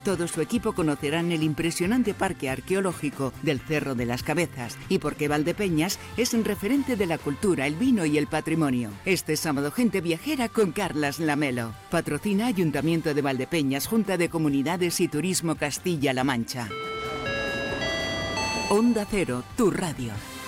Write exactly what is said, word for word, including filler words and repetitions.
Todo su equipo conocerán el impresionante parque arqueológico del Cerro de las Cabezas y por qué Valdepeñas es un referente de la cultura, el vino y el patrimonio. Este sábado, gente viajera con Carlas Lamelo. Patrocina Ayuntamiento de Valdepeñas, Junta de Comunidades y Turismo Castilla-La Mancha. Onda Cero, tu radio.